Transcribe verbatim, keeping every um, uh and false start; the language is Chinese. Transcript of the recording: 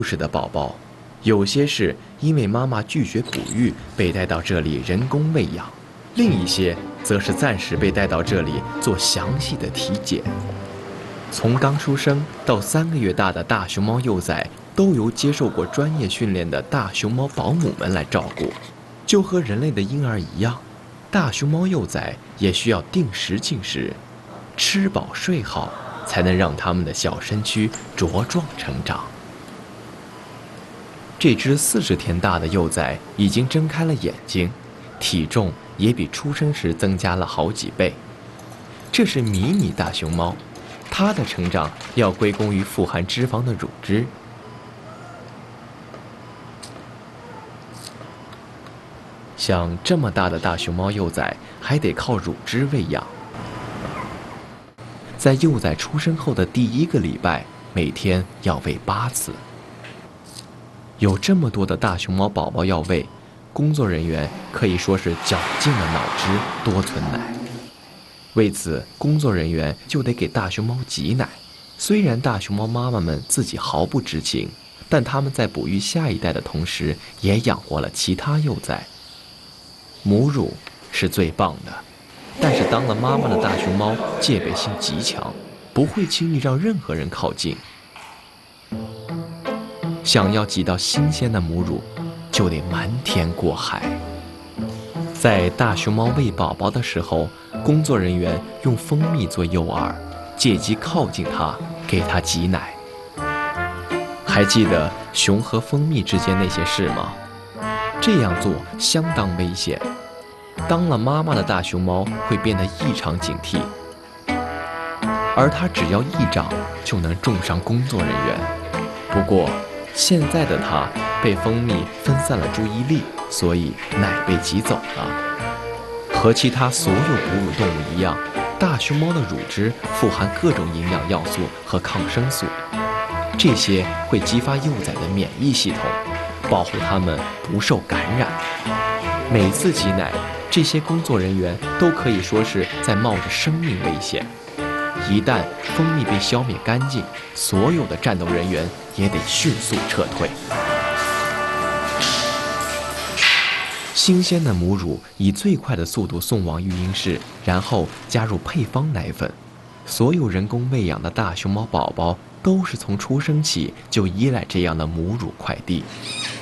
故事的宝宝，有些是因为妈妈拒绝哺育被带到这里人工喂养，另一些则是暂时被带到这里做详细的体检。从刚出生到三个月大的大熊猫幼崽都由接受过专业训练的大熊猫保姆们来照顾，就和人类的婴儿一样，大熊猫幼崽也需要定时进食，吃饱睡好，才能让它们的小身躯茁壮成长。这只四十天大的幼崽已经睁开了眼睛，体重也比出生时增加了好几倍。这是迷你大熊猫，它的成长要归功于富含脂肪的乳汁。像这么大的大熊猫幼崽，还得靠乳汁喂养。在幼崽出生后的第一个礼拜，每天要喂八次。有这么多的大熊猫宝宝要喂，工作人员可以说是绞尽了脑汁多存奶。为此，工作人员就得给大熊猫挤奶。虽然大熊猫妈妈们自己毫不知情，但它们在哺育下一代的同时，也养活了其他幼崽。母乳是最棒的，但是当了妈妈的大熊猫戒备心极强，不会轻易让任何人靠近。想要挤到新鲜的母乳，就得瞒天过海。在大熊猫喂宝宝的时候，工作人员用蜂蜜做诱饵，借机靠近它，给它挤奶。还记得熊和蜂蜜之间那些事吗？这样做相当危险。当了妈妈的大熊猫会变得异常警惕，而它只要一长就能重伤工作人员。不过现在的它被蜂蜜分散了注意力，所以奶被挤走了。和其他所有哺乳动物一样，大熊猫的乳汁富含各种营养要素和抗生素，这些会激发幼崽的免疫系统，保护它们不受感染。每次挤奶，这些工作人员都可以说是在冒着生命危险。一旦蜂蜜被消灭干净，所有的战斗人员也得迅速撤退。新鲜的母乳以最快的速度送往育婴室，然后加入配方奶粉。所有人工喂养的大熊猫宝宝都是从出生起就依赖这样的母乳快递。